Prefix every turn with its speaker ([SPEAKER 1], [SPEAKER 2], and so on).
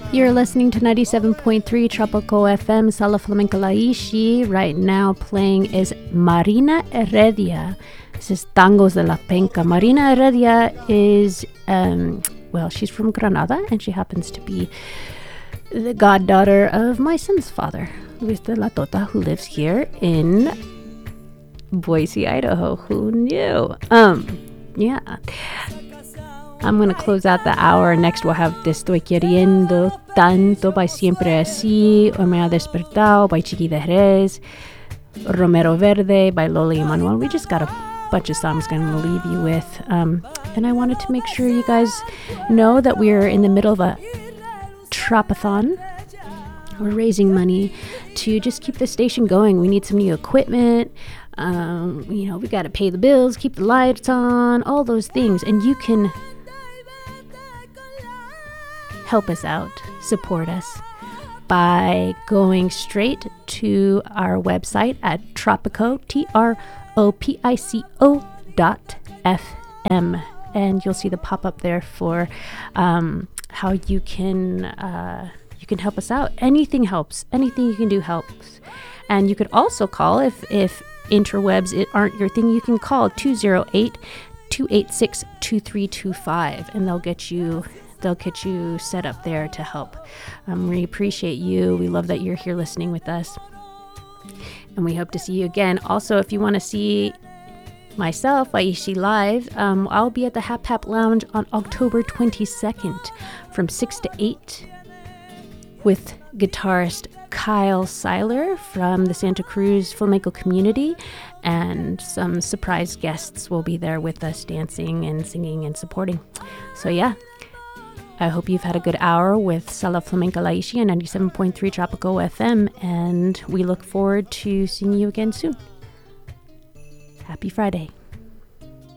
[SPEAKER 1] You're listening to 97.3 Tropical FM, Sala Flamenco Laishi. Right now playing is Marina Heredia. This is Tangos de la Penca. Marina Heredia is, she's from Granada, and she happens to be the goddaughter of my son's father, Luis de la Tota, who lives here in Boise, Idaho. Who knew? Yeah. I'm going to close out the hour. Next we'll have Te Estoy Queriendo Tanto by Siempre Así, O Me Ha Despertado by Chiqui de Jerez, Romero Verde by Loli Emanuel. We just got a bunch of songs I'm going to leave you with. And I wanted to make sure you guys know that we're in the middle of a Tropathon. We're raising money to just keep the station going. We need some new equipment. We got to pay the bills, keep the lights on, all those things. And you can help us out, support us by going straight to our website at Tropico, TROPICO.FM. And you'll see the pop-up there for how you can help us out. Anything helps. Anything you can do helps. And you could also call if interwebs aren't your thing. You can call 208-286-2325, and they'll get you set up there to help. We appreciate you. We love that you're here listening with us, and we hope to see you again. Also, if you want to see myself, Aishi, live, I'll be at the Hap Hap Lounge on October 22nd from 6 to 8 with guitarist Kyle Seiler from the Santa Cruz Flamenco community, and some surprise guests will be there with us dancing and singing and supporting. So yeah, I hope you've had a good hour with Sala Flamenco Laishi and 97.3 Tropico FM, and we look forward to seeing you again soon. Happy Friday.